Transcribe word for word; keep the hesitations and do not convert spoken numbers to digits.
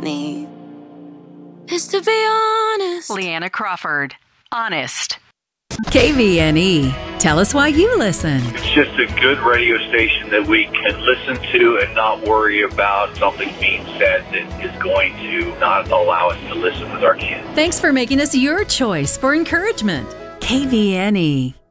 me is to be honest. Leanna Crawford, Honest. K V N E. Tell us why you listen. It's just a good radio station that we can listen to and not worry about something being said that is going to not allow us to listen with our kids. Thanks for making us your choice for encouragement. K V N E.